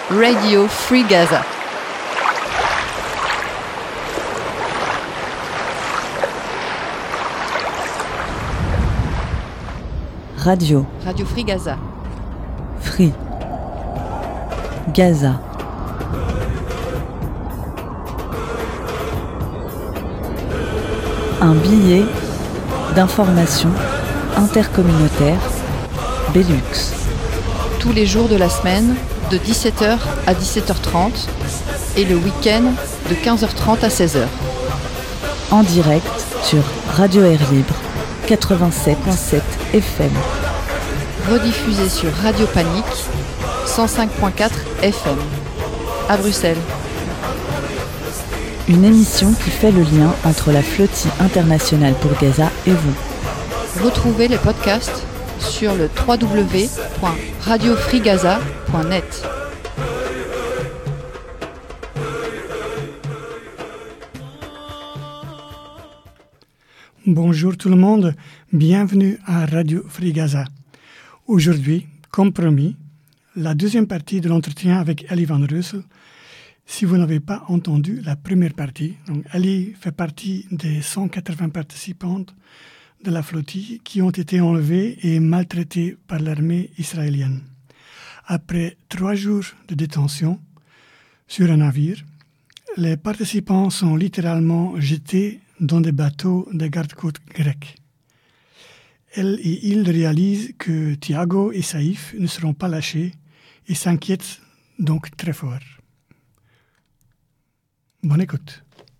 Radio Free Gaza. Radio Free Gaza. Free Gaza. Un billet d'information intercommunautaire Belux. Tous les jours de la semaine, de 17h à 17h30 et le week-end de 15h30 à 16h. En direct sur Radio Air Libre 87.7 FM. Rediffusé sur Radio Panique 105.4 FM. À Bruxelles. Une émission qui fait le lien entre la flottille internationale pour Gaza et vous. Retrouvez les podcasts sur le www.radiofreegaza.net. Bonjour tout le monde, bienvenue à Radio Free Gaza. Aujourd'hui, comme promis, la deuxième partie de l'entretien avec Ellie van Russel. Si vous n'avez pas entendu la première partie, donc Ellie fait partie des 180 participantes de la flottille qui ont été enlevées et maltraitées par l'armée israélienne. Après 3 jours de détention sur un navire, les participants sont littéralement jetés dans des bateaux des gardes-côtes grecs. Elle et il réalisent que Thiago et Saïf ne seront pas lâchés et s'inquiètent donc très fort. Bonne écoute.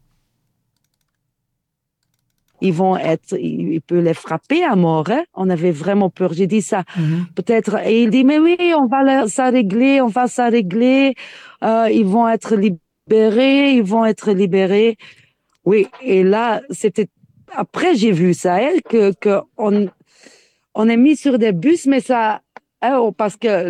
Il peut les frapper à mort. Hein? On avait vraiment peur. J'ai dit ça. Peut-être. Et il dit, mais oui, on va ça régler. Ils vont être libérés. Oui. Et là, c'était. Après, j'ai vu ça, on est mis sur des bus, mais ça. Parce que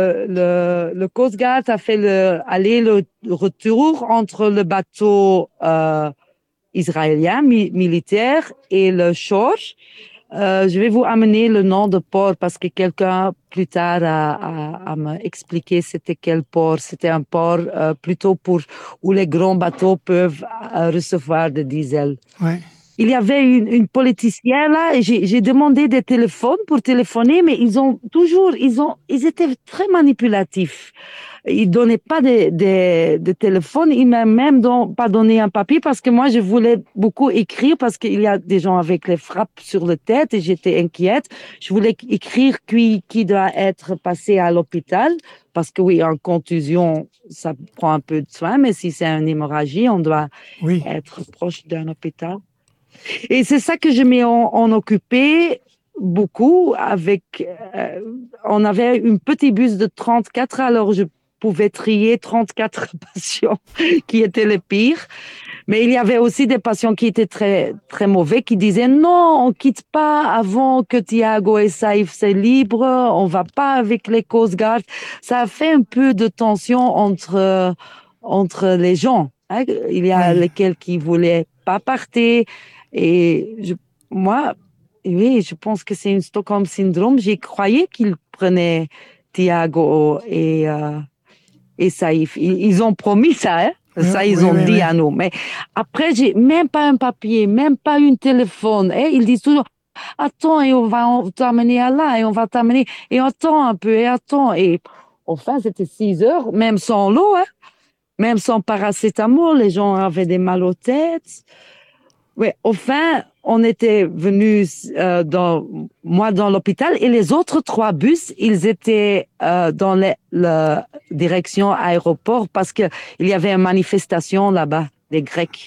le Coast Guard a fait le retour entre le bateau israélien militaire et le shore. Je vais vous amener le nom de port parce que quelqu'un plus tard a m'expliqué c'était quel port. C'était un port plutôt où les grands bateaux peuvent recevoir de diesel. Ouais. Il y avait une politicienne là et j'ai demandé des téléphones pour téléphoner, mais ils étaient très manipulatifs. Ils donnaient pas de téléphone. Ils m'ont même pas donné un papier parce que moi je voulais beaucoup écrire parce qu'il y a des gens avec les frappes sur la tête et j'étais inquiète. Je voulais écrire qui doit être passé à l'hôpital parce que oui, en contusion ça prend un peu de soin, mais si c'est une hémorragie, on doit être proche d'un hôpital. Et c'est ça que je m'ai en occupé beaucoup avec. On avait une petit bus de 34, alors je pouvais trier 34 patients qui étaient les pires. Mais il y avait aussi des patients qui étaient très, très mauvais, qui disaient non, on quitte pas avant que Thiago et Saïf soient libres, on va pas avec les Coast Guard. Ça a fait un peu de tension entre les gens. Hein. Il y a lesquels qui voulaient pas partir. Et moi, je pense que c'est une Stockholm Syndrome. J'ai croyé qu'ils prenaient Thiago et Saïf. Ils ont promis ça, hein? Ça, ils ont dit à nous. Mais après, j'ai même pas un papier, même pas un téléphone. Hein? Ils disent toujours, attends, et on va t'amener à là, et on va t'amener, et attends un peu, et attends. Et enfin, c'était 6 heures, même sans l'eau, hein? Même sans paracétamol, les gens avaient des mal aux têtes. Oui, enfin, on était venus moi dans l'hôpital et les autres 3 bus, ils étaient dans la direction aéroport parce que il y avait une manifestation là-bas des Grecs.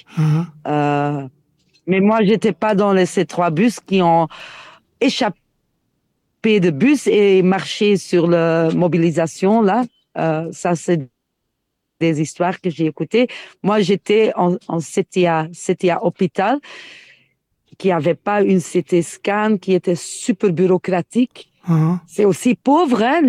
Mais moi, j'étais pas dans ces 3 bus qui ont échappé de bus et marché sur la mobilisation là. Ça, c'est des histoires que j'ai écoutées. Moi, j'étais en CTA hôpital, qui avait pas une CT scan, qui était super bureaucratique. C'est aussi pauvre, hein,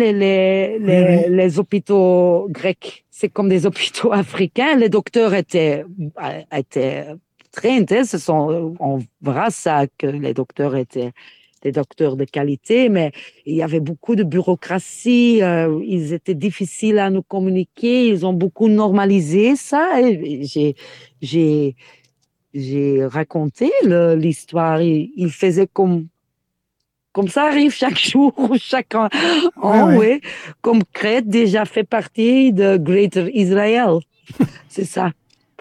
les hôpitaux grecs. C'est comme des hôpitaux africains. Les docteurs étaient très intenses. On verra ça, que les docteurs étaient des docteurs de qualité, mais il y avait beaucoup de bureaucratie, ils étaient difficiles à nous communiquer, ils ont beaucoup normalisé ça, et j'ai raconté l'histoire, ils faisaient comme ça arrive chaque jour ou chaque an, ouais. Comme Crète déjà fait partie de Greater Israel. C'est ça.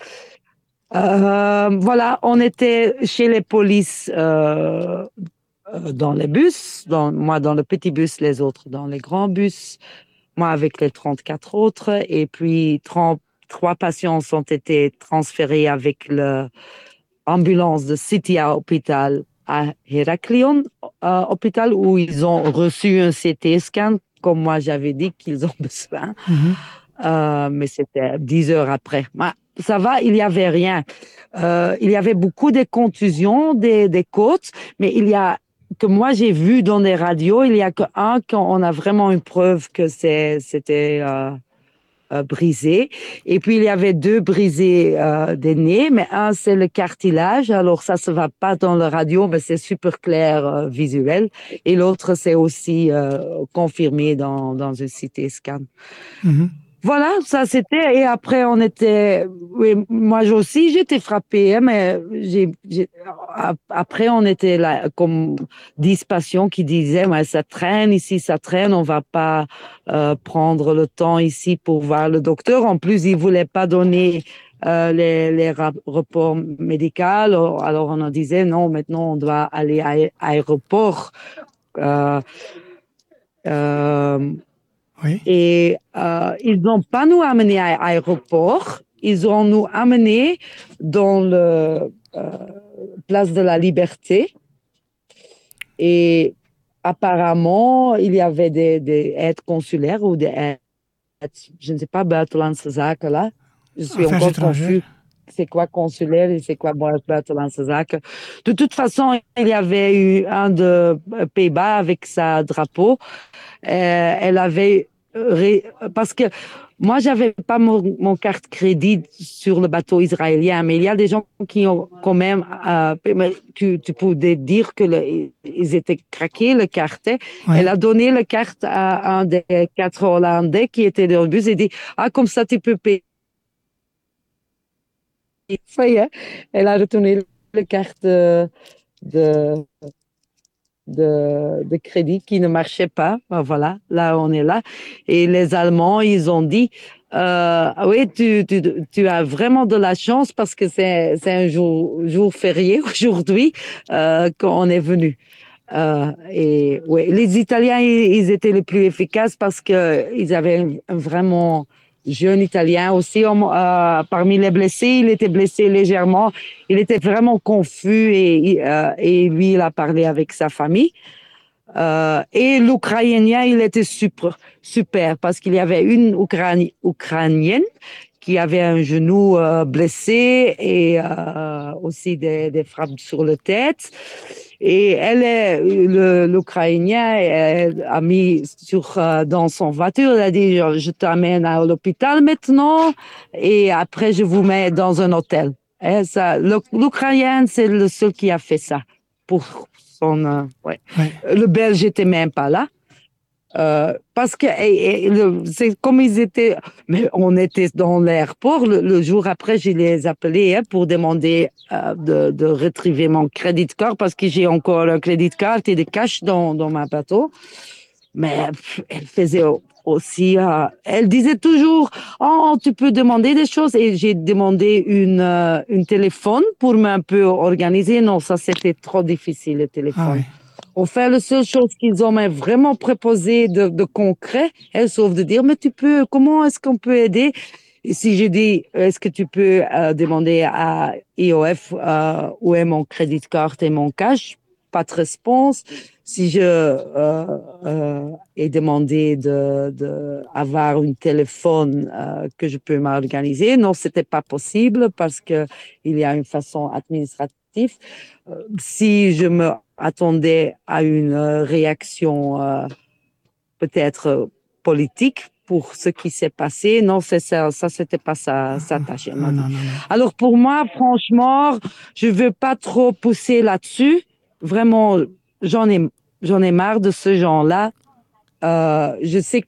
Voilà, on était chez les polices dans les bus, moi dans le petit bus, les autres dans les grands bus, moi avec les 34 autres, et puis 33 patients ont été transférés avec l'ambulance de City Hospital à Héraklion hôpital où ils ont reçu un CT scan, comme moi j'avais dit qu'ils ont besoin. Mais c'était 10 heures après. Ça va, il n'y avait rien. Il y avait beaucoup de contusions des côtes, mais que moi j'ai vu dans les radios, il n'y a qu'un qu'on a vraiment une preuve que c'était brisé. Et puis, il y avait 2 brisés des nez, mais un, c'est le cartilage. Alors, ça se voit pas dans la radio, mais c'est super clair visuel. Et l'autre, c'est aussi confirmé dans un CT scan. Voilà, ça c'était. Et après, oui, moi aussi, j'étais frappée, hein, mais après, on était là, comme 10 patients qui disaient, ouais, ça traîne ici, ça traîne, on va pas prendre le temps ici pour voir le docteur. En plus, il voulait pas donner les rapports médicaux. Alors, on en disait, non, maintenant, on doit aller à l'aéroport. Oui. Et ils n'ont pas nous amené à l'aéroport, ils ont nous amené dans le place de la Liberté. Et apparemment, il y avait des aides consulaires ou des aides, je ne sais pas, buitenlandse zaken là. Je suis encore confus. C'est quoi consulaire et c'est quoi buitenlandse zaken. De toute façon, il y avait eu un de Pays-Bas avec sa drapeau. Elle avait parce que moi j'avais pas mon carte crédit sur le bateau israélien, mais il y a des gens qui ont quand même tu pouvais dire que ils étaient craqués le carte. Ouais. Elle a donné le carte à un des 4 Hollandais qui était dans le bus et dit comme ça tu peux payer. Elle a retourné le carte de crédit qui ne marchait pas. Voilà, là on est là. Et les Allemands, ils ont dit oui, tu as vraiment de la chance parce que c'est un jour férié aujourd'hui qu'on est venu. Et ouais, les Italiens, ils étaient les plus efficaces parce que ils avaient vraiment jeune Italien aussi. Parmi les blessés, il était blessé légèrement. Il était vraiment confus et lui, il a parlé avec sa famille. Et l'Ukrainien, il était super parce qu'il y avait une Ukrainienne qui avait un genou blessé et aussi des frappes sur la tête. Et l'Ukrainien a mis dans son voiture, elle a dit, je t'amène à l'hôpital maintenant et après je vous mets dans un hôtel. Et ça, l'Ukrainien, c'est le seul qui a fait ça pour son, ouais. Le Belge n'était même pas là. Parce que c'est comme ils étaient, mais on était dans l'aéroport le jour après, je les ai appelés pour demander de retriver mon crédit card parce que j'ai encore un crédit card et des cash dans ma bateau. Mais elle faisait aussi, elle disait toujours, tu peux demander des choses et j'ai demandé une téléphone pour un peu organiser. Non, ça c'était trop difficile le téléphone. Ah oui. On fait la seule chose qu'ils ont vraiment proposé de concret, sauf de dire, mais comment est-ce qu'on peut aider? Et si je dis, est-ce que tu peux demander à IOF où est mon crédit card et mon cash? Pas de réponse. Si je ai demandé d'avoir un téléphone que je peux m'organiser, non, c'était pas possible parce que il y a une façon administrative. Si je me attendais à une réaction peut-être politique pour ce qui s'est passé. Non, ça c'était pas sa tâche. Non. Alors pour moi, franchement, je veux pas trop pousser là-dessus. Vraiment, j'en ai marre de ce genre-là. Je sais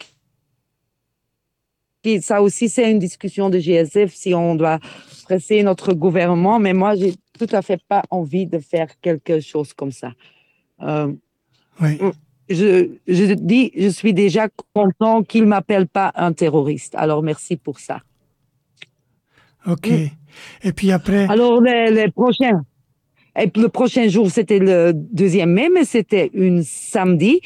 que ça aussi, c'est une discussion de GSF si on doit presser notre gouvernement, mais moi, j'ai tout à fait pas envie de faire quelque chose comme ça. Oui. Je dis, je suis déjà content qu'il m'appelle pas un terroriste. Alors, merci pour ça. OK. Et puis après... Alors, les prochains. Et le prochain jour, c'était le 2e mai, mais c'était un samedi.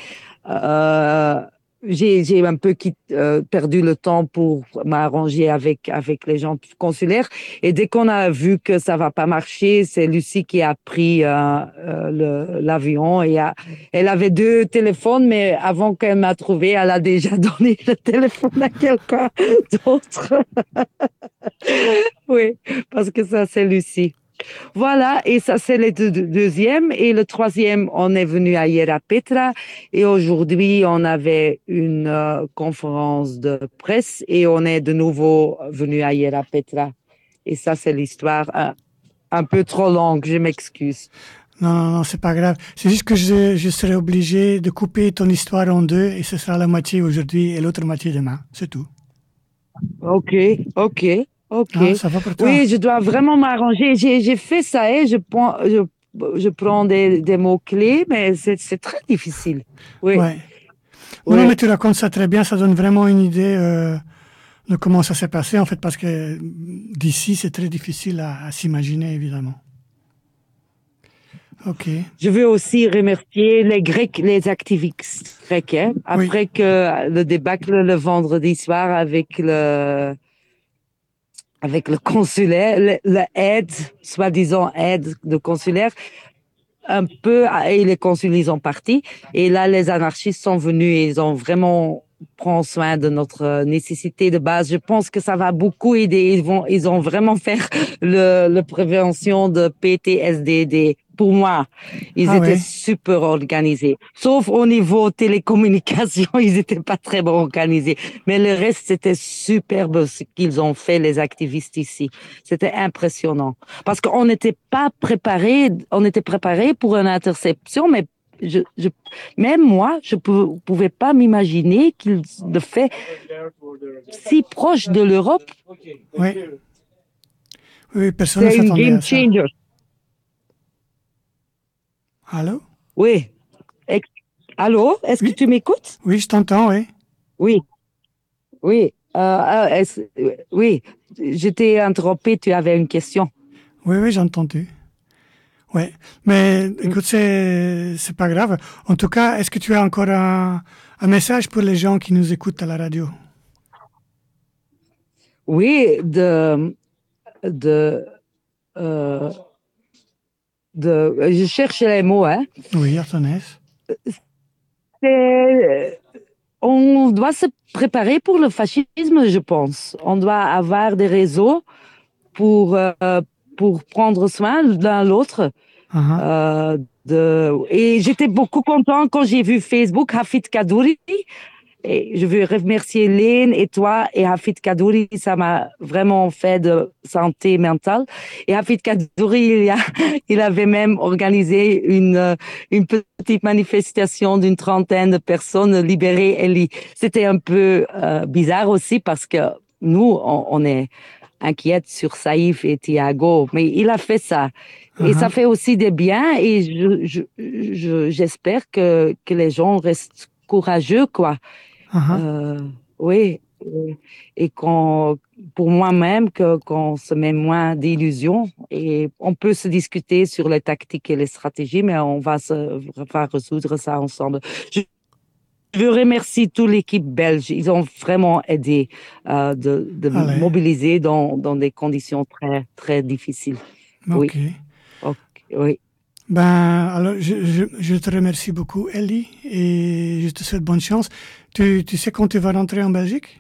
J'ai un peu perdu le temps pour m'arranger avec les gens consulaires. Et dès qu'on a vu que ça va pas marcher, c'est Lucie qui a pris l'avion. Elle avait 2 téléphones, mais avant qu'elle m'a trouvé, elle a déjà donné le téléphone à quelqu'un d'autre. Oui, parce que ça, c'est Lucie. Voilà, et ça c'est le deuxième. Et le 3e, on est venu à Ierapetra et aujourd'hui, on avait une conférence de presse et on est de nouveau venu à Ierapetra. Et ça, c'est l'histoire un peu trop longue, je m'excuse. Non, c'est pas grave. C'est juste que je serai obligé de couper ton histoire en 2 et ce sera la moitié aujourd'hui et l'autre moitié demain. C'est tout. Ok. Ah, ça va pour toi? Oui, je dois vraiment m'arranger. J'ai fait ça et je prends des mots-clés, mais c'est très difficile. Oui. Ouais. Non, mais tu racontes ça très bien. Ça donne vraiment une idée de comment ça s'est passé, en fait, parce que d'ici, c'est très difficile à s'imaginer, évidemment. OK. Je veux aussi remercier les Grecs, les activistes grecs, hein, après que le débâcle le vendredi soir avec le consulaire, l'aide, soi-disant aide de consulaire, un peu, et les consuls, ils ont parti. Et là, les anarchistes sont venus et ils ont vraiment pris soin de notre nécessité de base. Je pense que ça va beaucoup aider. Ils ont vraiment fait la prévention de PTSD. Pour moi, ils étaient super organisés. Sauf au niveau télécommunication, ils étaient pas très bien organisés. Mais le reste, c'était superbe ce qu'ils ont fait, les activistes ici. C'était impressionnant. Parce qu'on n'était pas préparés, on était préparés pour une interception, mais même moi, je pouvais pas m'imaginer qu'ils le fait si proche de l'Europe. Oui, personne ne s'attendait à ça. C'est une game changer. Allô? Oui. Allô? Est-ce que tu m'écoutes? Oui, je t'entends, oui. Oui. Oui. Je t'ai interrompu, tu avais une question. Oui, j'ai entendu. Ouais. Mais écoute, c'est pas grave. En tout cas, est-ce que tu as encore un message pour les gens qui nous écoutent à la radio? Oui, je cherche les mots, hein. Oui, Artonès. On doit se préparer pour le fascisme, je pense. On doit avoir des réseaux pour prendre soin l'un de l'autre. Et j'étais beaucoup content quand j'ai vu Facebook Hafid Kaddouri. Et je veux remercier Lynn et toi et Hafid Kaddouri, ça m'a vraiment fait de santé mentale. Et Hafid Kaddouri, il avait même organisé une petite manifestation d'une 30aine de personnes libérées Ellie. C'était un peu bizarre aussi parce que nous, on est inquiète sur Saïf et Thiago, mais il a fait ça. Et ça fait aussi des biens et j'espère que les gens restent courageux, quoi. Oui, et pour moi-même, qu'on se met moins d'illusions et on peut se discuter sur les tactiques et les stratégies, mais on va résoudre ça ensemble. Je veux remercier toute l'équipe belge. Ils ont vraiment aidé de mobiliser dans des conditions très, très difficiles. OK. Oui. Alors, je te remercie beaucoup, Ellie, et je te souhaite bonne chance. Tu sais quand tu vas rentrer en Belgique?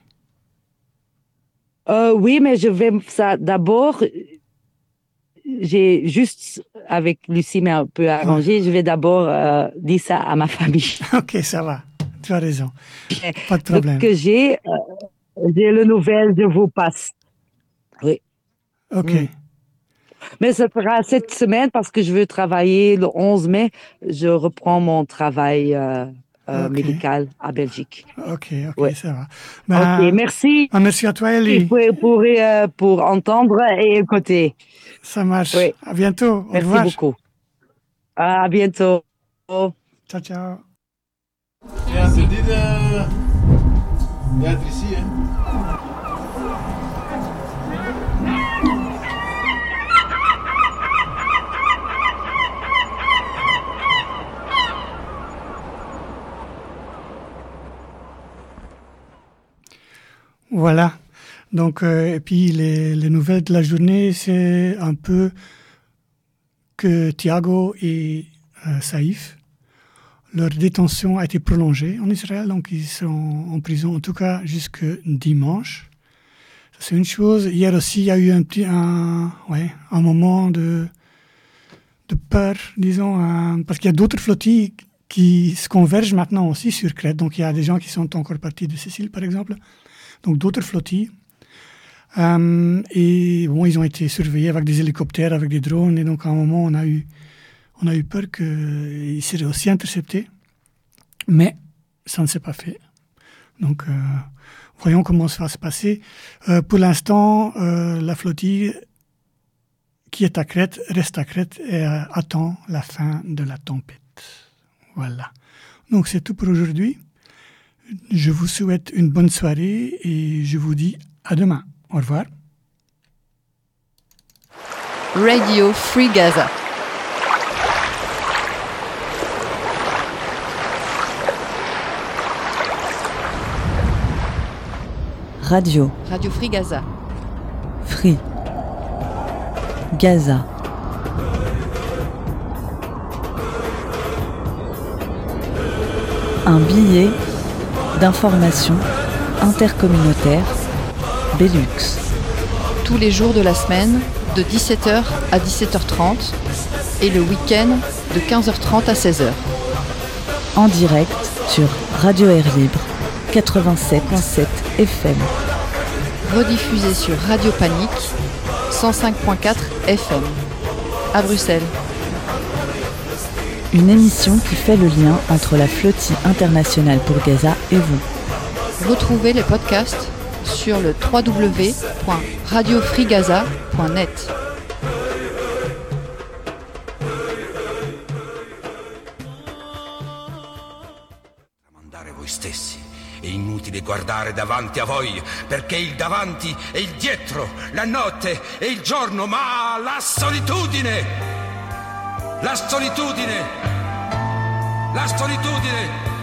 Oui, mais je vais ça d'abord. J'ai juste, avec Lucie, mais un peu arrangé, je vais d'abord dire ça à ma famille. OK, ça va. Tu as raison. Pas de problème. Donc, j'ai le nouvelle, je vous passe. Oui. OK. Mais ça sera cette semaine parce que je veux travailler le 11 mai. Je reprends mon travail Ok, médical à Belgique. ok, Ouais. ça va. Ok, Ben, merci merci à toi, Ellie. pour entendre et écouter. Ça marche. Oui, À bientôt. Au merci revoir. beaucoup. À bientôt. Ciao, ciao. C'est interdit d'être ici. Hein. Voilà. Donc, et puis les nouvelles de la journée, c'est un peu que Thiago et Saïf, leur détention a été prolongée en Israël, donc ils sont en prison en tout cas jusque dimanche. Ça, c'est une chose. Hier aussi, il y a eu un moment de peur, disons, parce qu'il y a d'autres flottilles qui se convergent maintenant aussi sur Crète. Donc il y a des gens qui sont encore partis de Sicile, par exemple. Donc d'autres flottilles. Et bon, ils ont été surveillés avec des hélicoptères, avec des drones. Et donc à un moment, on a eu peur qu'ils seraient aussi interceptés. Mais ça ne s'est pas fait. Donc voyons comment ça va se passer. Pour l'instant, la flottille qui est à Crète reste à Crète et attend la fin de la tempête. Voilà. Donc c'est tout pour aujourd'hui. Je vous souhaite une bonne soirée et je vous dis à demain. Au revoir. Radio Free Gaza. Radio Radio Free Gaza. Free Gaza. Un billet d'information intercommunautaire Belux. Tous les jours de la semaine, de 17h à 17h30 et le week-end de 15h30 à 16h. En direct sur Radio Air Libre 87.7 FM. Rediffusé sur Radio Panique 105.4 FM. À Bruxelles. Une émission qui fait le lien entre la flottille internationale pour Gaza et vous. Retrouvez les podcasts sur le www.radiofreegaza.net. Tramandare voi stessi. È inutile guardare davanti a voi, perché il davanti è il dietro, la notte è il giorno, ma la solitudine! La solitudine! La solitudine